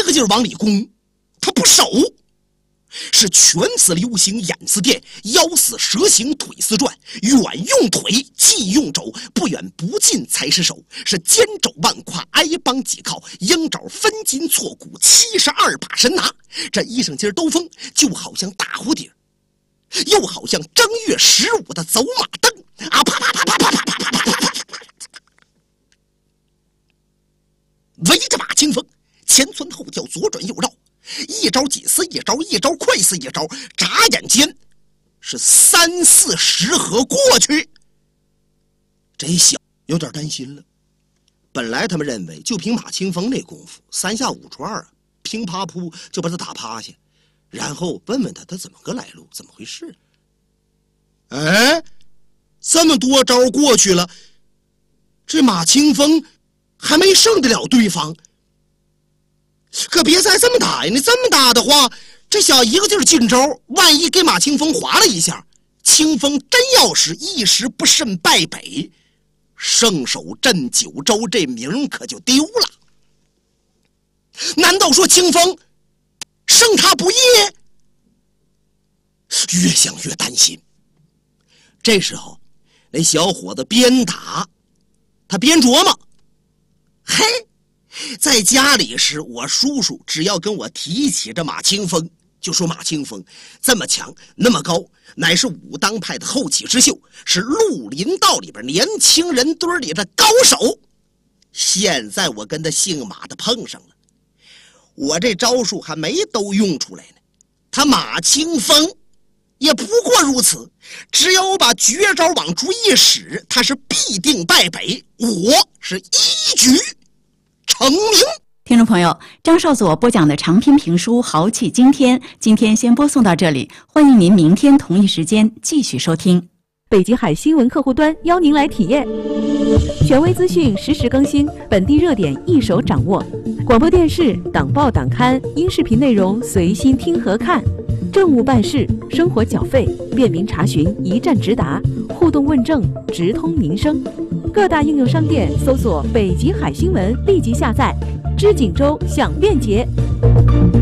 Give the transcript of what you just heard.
个劲儿往里攻，他不守，是拳似流星眼似电，腰似蛇形腿似转，远用腿近用肘，不远不近才是手，是肩肘腕胯挨帮挤靠，鹰爪分筋错骨，72把神拿。这衣裳襟兜风就好像大蝴蝶，又好像正月15的走马灯啊！啪啪啪啪啪啪啪啪啪啪，围着马清风，前窜后跳，左转右绕，一招紧似一招，一招快似一招，眨眼间是3、40合过去。这一小有点担心了。本来他们认为就凭马清风那功夫，3下5除2啊，乒啪扑就把他打趴下，然后问问他怎么个来路，怎么回事。哎，这么多招过去了，这马清风还没胜得了对方。可别再这么打呀！你这么打的话，这小一个劲儿进招，万一给马清风划了一下，清风真要是一时不慎败北，圣手镇九州这名可就丢了。难道说清风胜他不义？越想越担心。这时候那小伙子边打他边琢磨，嘿，在家里时我叔叔只要跟我提起这马清风，就说马清风这么强那么高，乃是武当派的后起之秀，是绿林道里边年轻人堆里的高手。现在我跟他姓马的碰上了，我这招数还没都用出来呢，他马清风也不过如此，只要我把绝招往出一使，他是必定败北，我是一举成名。 听众朋友，张少佐播讲的长篇评书《豪气惊天》，今天先播送到这里，欢迎您明天同一时间继续收听。 北极海新闻客户端邀您来体验，权威资讯实时更新，本地热点一手掌握，广播电视、党报党刊、音视频内容随心听和看，政务办事、生活缴费便民查询，一站直达，互动问政，直通民生。各大应用商店搜索北极海新闻，立即下载。知锦州享便捷。